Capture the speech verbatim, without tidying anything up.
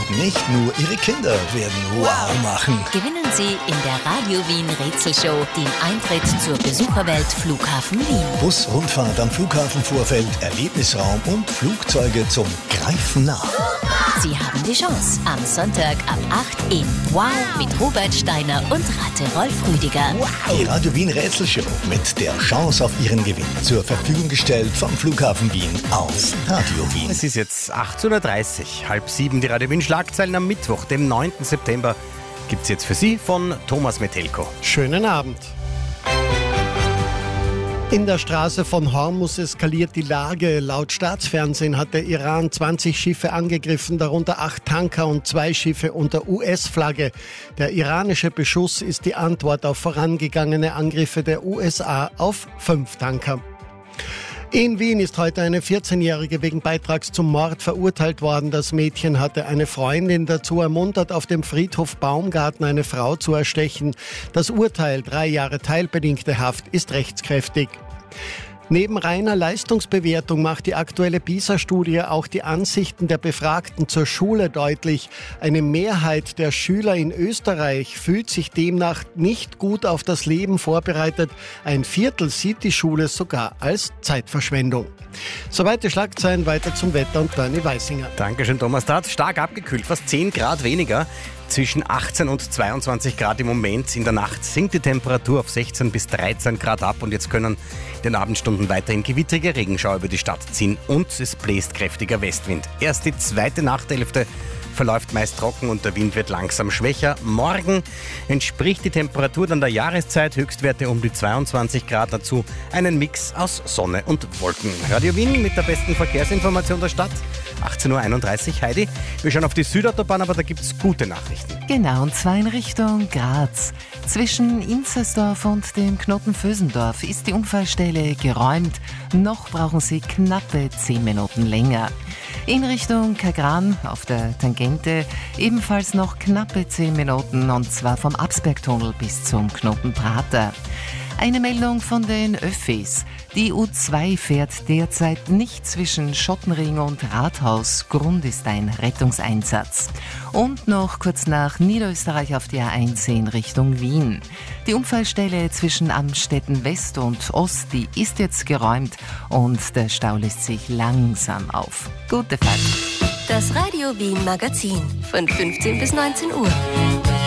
Und nicht nur Ihre Kinder werden wow machen. Gewinnen Sie in der Radio Wien Rätselshow den Eintritt zur Besucherwelt Flughafen Wien. Busrundfahrt am Flughafenvorfeld, Erlebnisraum und Flugzeuge zum Greifen nah. Sie haben die Chance am Sonntag ab acht in Wow mit Robert Steiner und Ratte Rolf Rüdiger. Wow. Die Radio Wien Rätselshow mit der Chance auf Ihren Gewinn zur Verfügung gestellt vom Flughafen Wien auf Radio Wien. Es ist jetzt achtzehn Uhr dreißig, halb sieben, die Radio Wien Schlagzeilen am Mittwoch, dem neunten September, gibt es jetzt für Sie von Thomas Metelko. Schönen Abend. In der Straße von Hormuz eskaliert die Lage. Laut Staatsfernsehen hat der Iran zwanzig Schiffe angegriffen, darunter acht Tanker und zwei Schiffe unter U S-Flagge. Der iranische Beschuss ist die Antwort auf vorangegangene Angriffe der U S A auf fünf Tanker. In Wien ist heute eine vierzehnjährige wegen Beitrags zum Mord verurteilt worden. Das Mädchen hatte eine Freundin dazu ermuntert, auf dem Friedhof Baumgarten eine Frau zu erstechen. Das Urteil, drei Jahre teilbedingte Haft, ist rechtskräftig. Neben reiner Leistungsbewertung macht die aktuelle PISA-Studie auch die Ansichten der Befragten zur Schule deutlich. Eine Mehrheit der Schüler in Österreich fühlt sich demnach nicht gut auf das Leben vorbereitet. Ein Viertel sieht die Schule sogar als Zeitverschwendung. Soweit die Schlagzeilen, weiter zum Wetter und Bernie Weisinger. Dankeschön, Thomas. Da hat stark abgekühlt, fast zehn Grad weniger. Zwischen achtzehn und zweiundzwanzig Grad im Moment. In der Nacht sinkt die Temperatur auf sechzehn bis dreizehn Grad ab und jetzt können in den Abendstunden weiterhin gewittrige Regenschauer über die Stadt ziehen und es bläst kräftiger Westwind. Erst die zweite Nachthälfte verläuft meist trocken und der Wind wird langsam schwächer. Morgen entspricht die Temperatur dann der Jahreszeit, Höchstwerte um die zweiundzwanzig Grad, dazu einen Mix aus Sonne und Wolken. Radio Wien mit der besten Verkehrsinformation der Stadt. achtzehn Uhr einunddreißig, Heidi. Wir schauen auf die Südautobahn, aber da gibt es gute Nachrichten. Genau, und zwar in Richtung Graz. Zwischen Inzersdorf und dem Knoten Vösendorf ist die Unfallstelle geräumt. Noch brauchen Sie knappe zehn Minuten länger. In Richtung Kagran auf der Tangente ebenfalls noch knappe zehn Minuten, und zwar vom Absbergtunnel bis zum Knoten Prater. Eine Meldung von den Öffis. Die U zwei fährt derzeit nicht zwischen Schottenring und Rathaus. Grund ist ein Rettungseinsatz. Und noch kurz nach Niederösterreich auf der A eins in Richtung Wien. Die Unfallstelle zwischen Amstetten West und Ost, die ist jetzt geräumt und der Stau lässt sich langsam auf. Gute Fahrt. Das Radio Wien Magazin von fünfzehn bis neunzehn Uhr.